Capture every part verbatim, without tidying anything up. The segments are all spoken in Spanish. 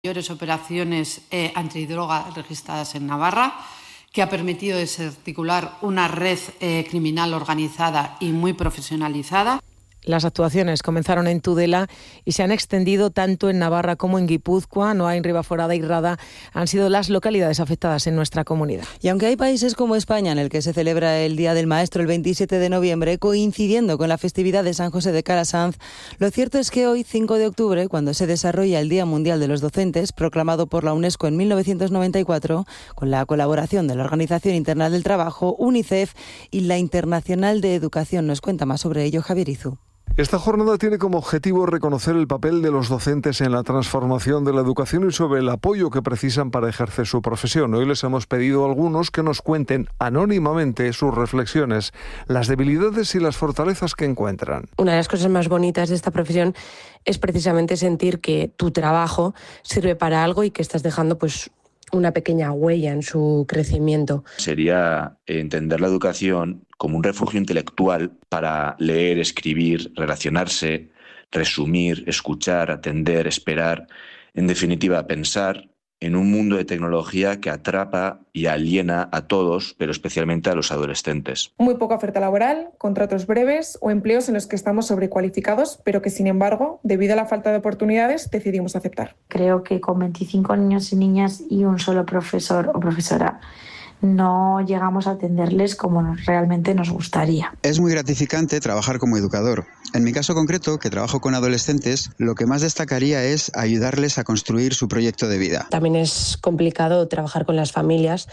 mayores operaciones eh, antidroga registradas en Navarra, que ha permitido desarticular una red eh, criminal organizada y muy profesionalizada. Las actuaciones comenzaron en Tudela y se han extendido tanto en Navarra como en Guipúzcoa. Noain, Ribaforada y Rada han sido las localidades afectadas en nuestra comunidad. Y aunque hay países como España, en el que se celebra el Día del Maestro el veintisiete de noviembre, coincidiendo con la festividad de San José de Calasanz, lo cierto es que hoy, cinco de octubre, cuando se desarrolla el Día Mundial de los Docentes, proclamado por la UNESCO en mil novecientos noventa y cuatro, con la colaboración de la Organización Internacional del Trabajo, UNICEF y la Internacional de Educación. Nos cuenta más sobre ello Javier Izu. Esta jornada tiene como objetivo reconocer el papel de los docentes en la transformación de la educación y sobre el apoyo que precisan para ejercer su profesión. Hoy les hemos pedido a algunos que nos cuenten anónimamente sus reflexiones, las debilidades y las fortalezas que encuentran. Una de las cosas más bonitas de esta profesión es precisamente sentir que tu trabajo sirve para algo y que estás dejando pues una pequeña huella en su crecimiento. Sería entender la educación como un refugio intelectual para leer, escribir, relacionarse, resumir, escuchar, atender, esperar, en definitiva, pensar en un mundo de tecnología que atrapa y aliena a todos, pero especialmente a los adolescentes. Muy poca oferta laboral, contratos breves o empleos en los que estamos sobrecualificados, pero que sin embargo, debido a la falta de oportunidades, decidimos aceptar. Creo que con veinticinco niños y niñas y un solo profesor o profesora no llegamos a atenderles como realmente nos gustaría. Es muy gratificante trabajar como educador. En mi caso concreto, que trabajo con adolescentes, lo que más destacaría es ayudarles a construir su proyecto de vida. También es complicado trabajar con las familias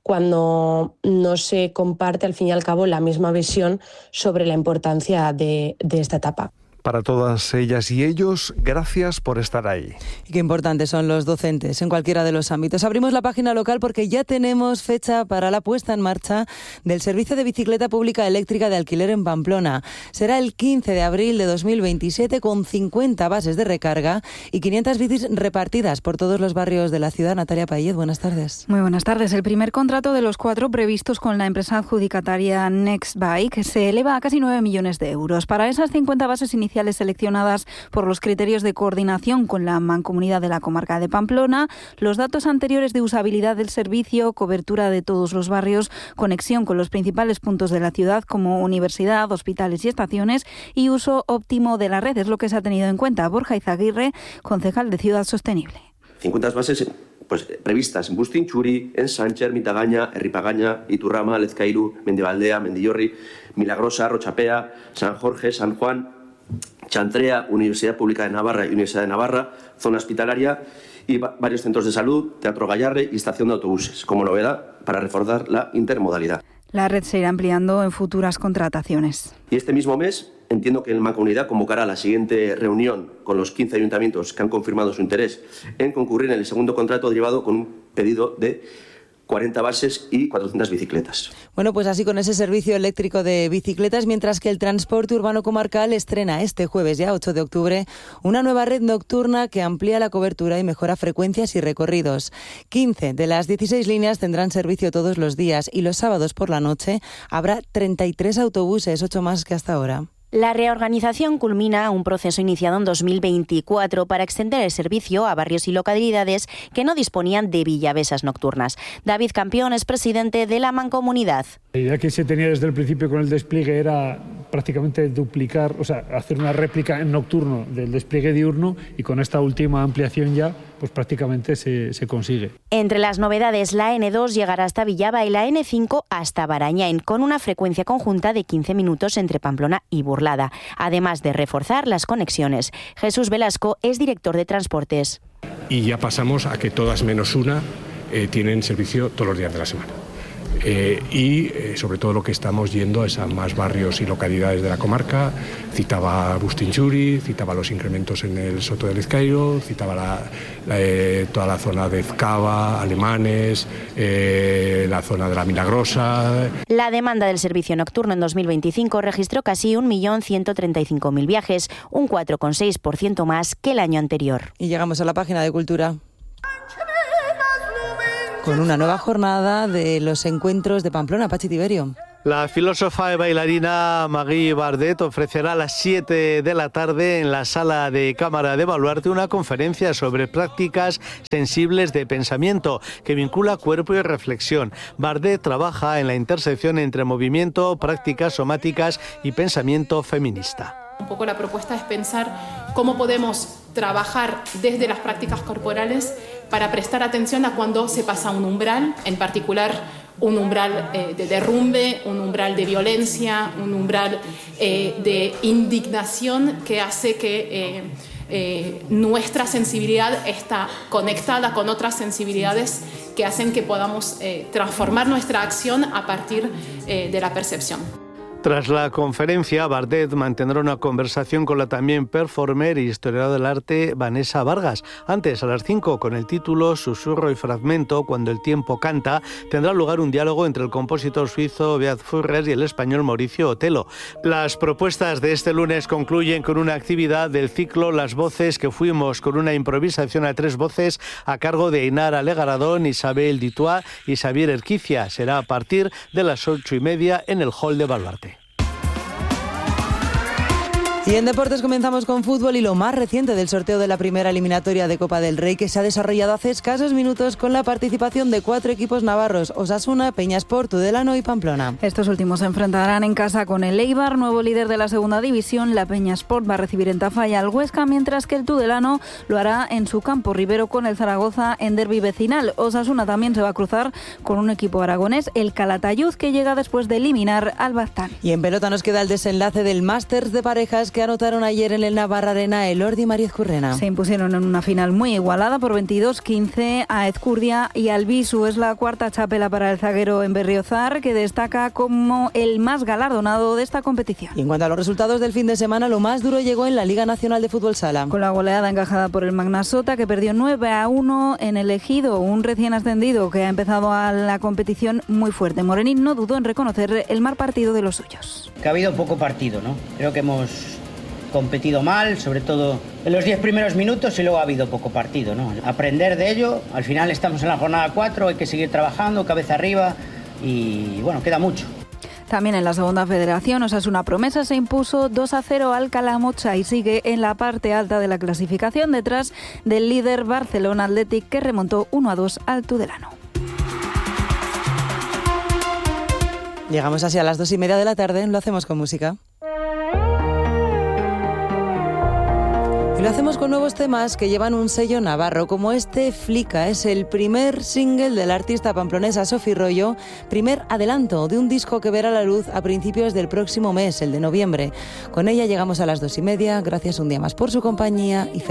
cuando no se comparte al fin y al cabo la misma visión sobre la importancia de, de esta etapa. Para todas ellas y ellos, gracias por estar ahí. Y qué importantes son los docentes en cualquiera de los ámbitos. Abrimos la página local porque ya tenemos fecha para la puesta en marcha del servicio de bicicleta pública eléctrica de alquiler en Pamplona. Será el quince de abril de dos mil veintisiete con cincuenta bases de recarga y quinientas bicis repartidas por todos los barrios de la ciudad. Natalia Payet, buenas tardes. Muy buenas tardes. El primer contrato de los cuatro previstos con la empresa adjudicataria Nextbike se eleva a casi nueve millones de euros. Para esas cincuenta bases iniciales seleccionadas por los criterios de coordinación con la Mancomunidad de la Comarca de Pamplona, los datos anteriores de usabilidad del servicio, cobertura de todos los barrios, conexión con los principales puntos de la ciudad como universidad, hospitales y estaciones y uso óptimo de la red es lo que se ha tenido en cuenta. Borja Izaguirre, concejal de Ciudad Sostenible. cincuenta bases pues, previstas en Bustinchuri, en Sánchez, Mitagaña, Erripagaña, Iturrama, Lezcairu, Mendibaldea, Mendillorri, Milagrosa, Rochapea, San Jorge, San Juan, Chantrea, Universidad Pública de Navarra y Universidad de Navarra, zona hospitalaria y varios centros de salud, Teatro Gallarre y estación de autobuses, como novedad para reforzar la intermodalidad. La red se irá ampliando en futuras contrataciones. Y este mismo mes entiendo que la Mancomunidad convocará la siguiente reunión con los quince ayuntamientos que han confirmado su interés en concurrir en el segundo contrato derivado con un pedido de cuarenta bases y cuatrocientas bicicletas. Bueno, pues así con ese servicio eléctrico de bicicletas, mientras que el transporte urbano comarcal estrena este jueves, ya ocho de octubre, una nueva red nocturna que amplía la cobertura y mejora frecuencias y recorridos. quince de las dieciséis líneas tendrán servicio todos los días y los sábados por la noche habrá treinta y tres autobuses, ocho más que hasta ahora. La reorganización culmina un proceso iniciado en dos mil veinticuatro para extender el servicio a barrios y localidades que no disponían de villavesas nocturnas. David Campión es presidente de la Mancomunidad. La idea que se tenía desde el principio con el despliegue era prácticamente duplicar, o sea, hacer una réplica en nocturno del despliegue diurno y con esta última ampliación ya pues prácticamente se, se consigue. Entre las novedades, la ene dos llegará hasta Villaba y la ene cinco hasta Barañain, con una frecuencia conjunta de quince minutos entre Pamplona y Burlada, además de reforzar las conexiones. Jesús Velasco es director de Transportes. Y ya pasamos a que todas menos una eh, tienen servicio todos los días de la semana. Eh, y eh, sobre todo lo que estamos yendo es a más barrios y localidades de la comarca. Citaba Bustinchuri, citaba los incrementos en el Soto de Lezcairo, citaba la, la, eh, toda la zona de Ezcaba, Alemanes, eh, la zona de la Milagrosa. La demanda del servicio nocturno en dos mil veinticinco registró casi un millón ciento treinta y cinco mil viajes, un cuatro coma seis por ciento más que el año anterior. Y llegamos a la página de Cultura con una nueva jornada de los encuentros de Pamplona. Pachi Tiberio. La filósofa y bailarina Maggie Bardet ofrecerá a las siete de la tarde en la sala de cámara de Baluarte una conferencia sobre prácticas sensibles de pensamiento que vincula cuerpo y reflexión. Bardet trabaja en la intersección entre movimiento, prácticas somáticas y pensamiento feminista. Un poco la propuesta es pensar cómo podemos trabajar desde las prácticas corporales para prestar atención a cuando se pasa un umbral, en particular un umbral eh, de derrumbe, un umbral de violencia, un umbral eh, de indignación que hace que eh, eh, nuestra sensibilidad está conectada con otras sensibilidades que hacen que podamos eh, transformar nuestra acción a partir eh, de la percepción. Tras la conferencia, Bardet mantendrá una conversación con la también performer y historiadora del arte Vanessa Vargas. Antes, a las cinco, con el título Susurro y Fragmento, cuando el tiempo canta, tendrá lugar un diálogo entre el compositor suizo Beat Furrer y el español Mauricio Otelo. Las propuestas de este lunes concluyen con una actividad del ciclo Las Voces que fuimos, con una improvisación a tres voces a cargo de Ainara Legaradón, Isabel Ditois y Xavier Erquicia. Será a partir de las ocho y media en el hall de Baluarte. Y en deportes comenzamos con fútbol y lo más reciente del sorteo de la primera eliminatoria de Copa del Rey, que se ha desarrollado hace escasos minutos con la participación de cuatro equipos navarros: Osasuna, Peñasport, Tudelano y Pamplona. Estos últimos se enfrentarán en casa con el Eibar, nuevo líder de la segunda división. La Peñasport va a recibir en Tafalla al Huesca, mientras que el Tudelano lo hará en su campo Ribero con el Zaragoza en derbi vecinal. Osasuna también se va a cruzar con un equipo aragonés, el Calatayud, que llega después de eliminar al Baztán. Y en pelota nos queda el desenlace del Masters de parejas que anotaron ayer en el Navarra Arena Elordi y María Ezcurrena. Se impusieron en una final muy igualada por veintidós quince a Ezcurdia y Albisu. Es la cuarta txapela para el zaguero en Berriozar, que destaca como el más galardonado de esta competición. Y en cuanto a los resultados del fin de semana, lo más duro llegó en la Liga Nacional de Fútbol Sala. Con la goleada encajada por el Magnasota, que perdió nueve a uno en el Ejido, un recién ascendido que ha empezado a la competición muy fuerte. Morenín no dudó en reconocer el mal partido de los suyos. Que ha habido poco partido, ¿no? Creo que hemos competido mal, sobre todo en los diez primeros minutos, y luego ha habido poco partido, ¿no? Aprender de ello. Al final estamos en la jornada cuatro, hay que seguir trabajando, cabeza arriba, y bueno, queda mucho. También en la segunda federación, Osasuna Promesa se impuso dos a cero al Calamocha y sigue en la parte alta de la clasificación, detrás del líder Barcelona Athletic, que remontó uno a dos al Tudelano. Llegamos así a las dos y media de la tarde, lo hacemos con música. Y lo hacemos con nuevos temas que llevan un sello navarro, como este Flica. Es el primer single de la artista pamplonesa Sofi Rollo, primer adelanto de un disco que verá la luz a principios del próximo mes, el de noviembre. Con ella llegamos a las dos y media. Gracias un día más por su compañía y